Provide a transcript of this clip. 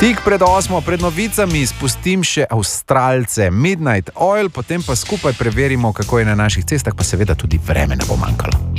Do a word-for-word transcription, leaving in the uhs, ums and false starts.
Tik pred osmo, pred novicami spustim še Avstralce, Midnight Oil, potem pa skupaj preverimo, kako je na naših cestah, pa seveda tudi vreme ne bo manjkalo.